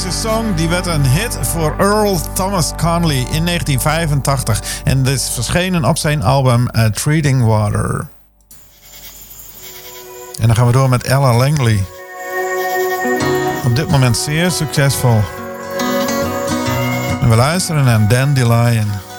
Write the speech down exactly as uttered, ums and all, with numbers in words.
Deze song die werd een hit voor Earl Thomas Conley in negentien vijfentachtig. En dit is verschenen op zijn album uh, Treading Water. En dan gaan we door met Ella Langley. Op dit moment zeer succesvol. En we luisteren naar Dandelion.